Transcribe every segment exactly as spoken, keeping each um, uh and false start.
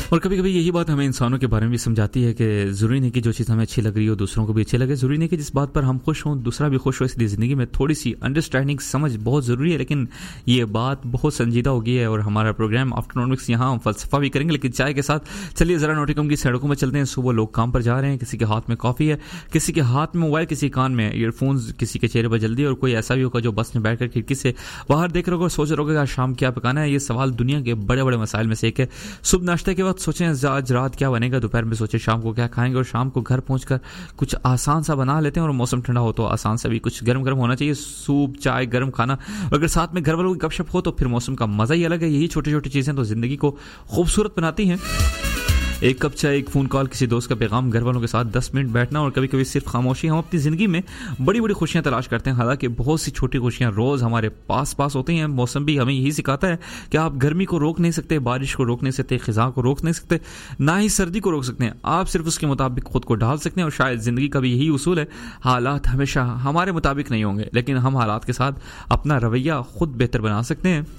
اور کبھی کبھی یہی بات ہمیں انسانوں کے بارے میں بھی سمجھاتی ہے کہ ضروری نہیں کہ جو چیز ہمیں اچھی لگ رہی ہو دوسروں کو بھی اچھی لگے. ضروری نہیں کہ جس بات پر ہم خوش ہوں دوسرا بھی خوش ہو. اس لیے زندگی میں تھوڑی سی انڈرسٹینڈنگ سمجھ بہت ضروری ہے. لیکن یہ بات بہت سنجیدہ ہو گئی ہے اور ہمارا پروگرام آفٹرنون مکس یہاں ہم فلسفہ بھی کریں گے لیکن چائے کے ساتھ. چلیے ذرا نوٹیکم کی سڑکوں میں چلتے ہیں. صبح لوگ کام پر جا رہے ہیں, کسی کے ہاتھ میں کافی ہے, کسی کے ہاتھ میں موبائل, کسی کان میں ایئر فونز, کسی کے چہرے پر جلدی, اور کوئی ایسا بھی ہوگا جو بس میں بیٹھ کر کھڑکی سے باہر دیکھ رہا ہوگا اور سوچ رہا ہوگا شام کیا پکانا ہے. یہ سوال دنیا کے بڑے بڑے مسائل میں سے ایک ہے. صبح ناشتے کے وقت سوچیں آج رات کیا بنے گا, دوپہر میں سوچیں شام کو کیا کھائیں گے, اور شام کو گھر پہنچ کر کچھ آسان سا بنا لیتے ہیں. اور موسم ٹھنڈا ہو تو آسان سا بھی کچھ گرم گرم ہونا چاہیے, سوپ, چائے, گرم کھانا. اگر ساتھ میں گھر والوں کی گپ شپ ہو تو پھر موسم کا مزہ ہی الگ ہے. یہی چھوٹی چھوٹی چیزیں تو زندگی کو خوبصورت بناتی ہیں. ایک کپ چائے, ایک فون کال, کسی دوست کا پیغام, گھر والوں کے ساتھ دس منٹ بیٹھنا, اور کبھی کبھی صرف خاموشی. ہم اپنی زندگی میں بڑی بڑی خوشیاں تلاش کرتے ہیں, حالانکہ بہت سی چھوٹی خوشیاں روز ہمارے پاس پاس ہوتی ہیں. موسم بھی ہمیں یہی سکھاتا ہے کہ آپ گرمی کو روک نہیں سکتے, بارش کو روک نہیں سکتے, خزاں کو روک نہیں سکتے, نہ ہی سردی کو روک سکتے ہیں. آپ صرف اس کے مطابق خود کو ڈھال سکتے ہیں. اور شاید زندگی کا بھی یہی اصول ہے, حالات ہمیشہ ہمارے مطابق نہیں ہوں گے لیکن ہم حالات کے ساتھ اپنا رویہ خود بہتر بنا سکتے ہیں.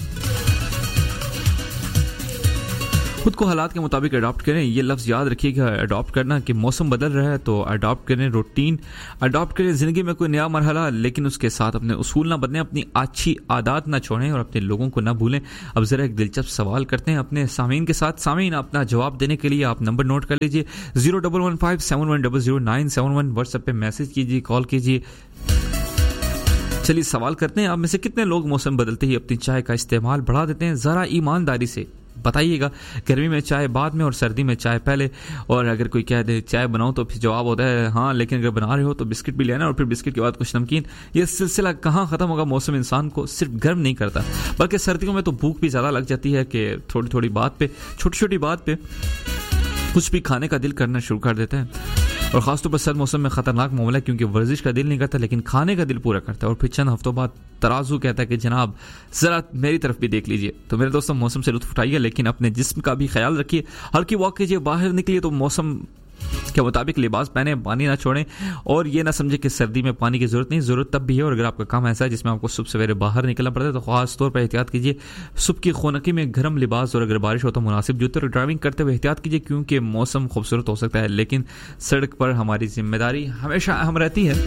خود کو حالات کے مطابق اڈاپٹ کریں. یہ لفظ یاد رکھیے گا, اڈاپٹ کرنا, کہ موسم بدل رہا ہے تو اڈاپٹ کریں, روٹین اڈاپٹ کریں. زندگی میں کوئی نیا مرحلہ لیکن اس کے ساتھ اپنے اصول نہ بدلیں, اپنی اچھی عادات نہ چھوڑیں اور اپنے لوگوں کو نہ بھولیں. اب ذرا ایک دلچسپ سوال کرتے ہیں اپنے سامعین کے ساتھ. سامعین اپنا جواب دینے کے لیے آپ نمبر نوٹ کر لیجئے zero double one five seven one double zero nine seven one. What's app پہ میسج کیجیے, کال کیجیے. چلیے سوال کرتے ہیں, آپ میں سے کتنے لوگ موسم بدلتے ہی اپنی چائے کا استعمال بڑھا دیتے ہیں؟ ذرا ایمانداری سے بتائیے گا. گرمی میں چائے بعد میں اور سردی میں چائے پہلے. اور اگر کوئی کہہ دے چائے بناؤ تو پھر جواب ہوتا ہے ہاں, لیکن اگر بنا رہے ہو تو بسکٹ بھی لینا اور پھر بسکٹ کے بعد کچھ نمکین. یہ سلسلہ کہاں ختم ہوگا؟ موسم انسان کو صرف گرم نہیں کرتا بلکہ سردیوں میں تو بھوک بھی زیادہ لگ جاتی ہے کہ تھوڑی تھوڑی بات پہ, چھوٹی چھوٹی بات پہ کچھ بھی کھانے کا دل کرنا شروع کر دیتا ہے. اور خاص طور پر سرد موسم میں خطرناک معاملہ ہے کیونکہ ورزش کا دل نہیں کرتا لیکن کھانے کا دل پورا کرتا ہے. اور پھر چند ہفتوں بعد ترازو کہتا ہے کہ جناب ذرا میری طرف بھی دیکھ لیجئے. تو میرے دوستوں, موسم سے لطف اٹھائیے لیکن اپنے جسم کا بھی خیال رکھیے. ہلکی واک کیجیے, باہر نکلیے تو موسم کے مطابق لباس پہنے, پانی نہ چھوڑیں. اور یہ نہ سمجھے کہ سردی میں پانی کی ضرورت نہیں, ضرورت تب بھی ہے. اور اگر آپ کا کام ایسا ہے جس میں آپ کو صبح سویرے باہر نکلنا پڑتا ہے تو خاص طور پر احتیاط کیجیے. صبح کی خونکی میں گرم لباس, اور اگر بارش ہو تو مناسب جوتے, اور ڈرائیونگ کرتے ہوئے احتیاط کیجیے کیونکہ موسم خوبصورت ہو سکتا ہے لیکن سڑک پر ہماری ذمہ داری ہمیشہ اہم رہتی ہے.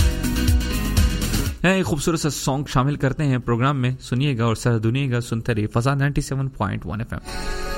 ایک خوبصورت سا سانگ شامل کرتے ہیں پروگرام میں, سنیے گا اور سر دنیے گا. سنتے رہیے فضا ninety seven point one F M.